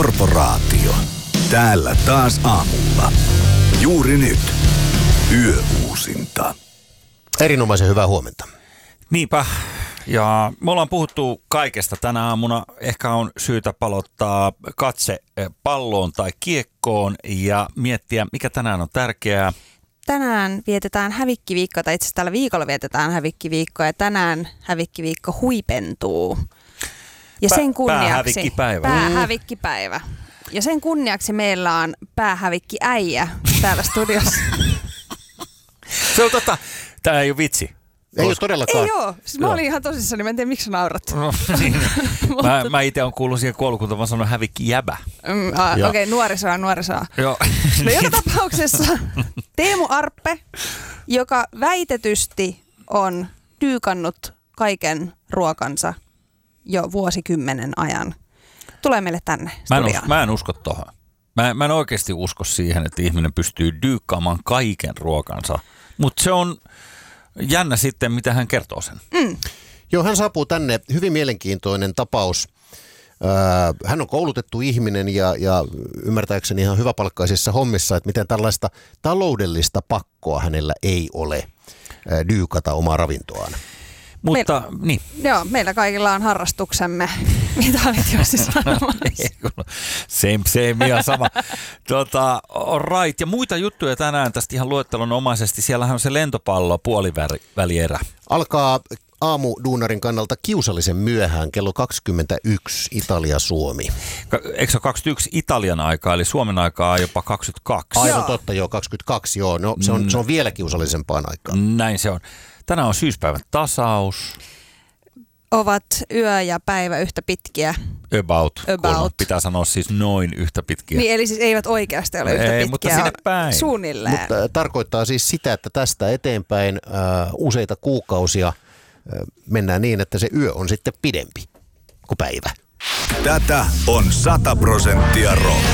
Korporaatio. Täällä taas aamulla. Juuri nyt. Yöuusinta. Erinomaisen hyvää huomenta. Niinpä. Ja me ollaan puhuttu kaikesta tänä aamuna. Ehkä on syytä palottaa katse palloon tai kiekkoon ja miettiä, mikä tänään on tärkeää. Tänään vietetään hävikkiviikkoa, tai itse asiassa tällä viikolla vietetään hävikkiviikkoa, ja tänään hävikkiviikko huipentuu. Ja sen kunniaksi Päähävikkipäivä. Päähävikkipäivä. Ja sen kunniaksi meillä on päähävikkiäijä täällä studiossa. Se on tää ei ole vitsi. Ei ole todellakaan. Ei oo. Siis mä olin ihan tosissani, mä en tiedä miksi sä naurat. No, niin. Mä itse olen kuullut siihen koulukuntaan, mä sanon hävikkijäbä. Okei, nuorisoa. Joo. No joka tapauksessa Teemu Arppe, joka väitetysti on dyykannut kaiken ruokansa jo vuosikymmenen ajan, tulee meille tänne studioon. Mä en usko tohon. Mä en oikeasti usko siihen, että ihminen pystyy dyykkaamaan kaiken ruokansa. Mutta se on jännä sitten, mitä hän kertoo sen. Joo, hän saapuu tänne. Hyvin mielenkiintoinen tapaus. Hän on koulutettu ihminen ja ymmärtääkseni ihan hyväpalkkaisissa hommissa, että miten tällaista taloudellista pakkoa hänellä ei ole dyykata omaa ravintoaan. Mutta niin. Joo, meillä kaikilla on harrastuksemme. Mitä olit Jussi sanomassa? Same ja sama. Right. Ja muita juttuja tänään tästä ihan luettelonomaisesti. Siellähän on se lentopallo puolivälierä. Alkaa aamuduunarin kannalta kiusallisen myöhään kello 21 Italia-Suomi. Eikö se ole 21 Italian aikaa, eli Suomen aikaa jopa 22? Aivan totta, joo, 22, joo. No, se on vielä kiusallisempaan aikaan. Näin se on. Tänään on syyspäivän tasaus. Ovat yö ja päivä yhtä pitkiä. About. Pitää sanoa siis noin yhtä pitkiä. Niin, eli siis eivät oikeasti ole yhtä pitkiä. Mutta sinne päin. Suunnilleen. Mutta tarkoittaa siis sitä, että tästä eteenpäin useita kuukausia mennään niin, että se yö on sitten pidempi kuin päivä. Tätä on 100% rock.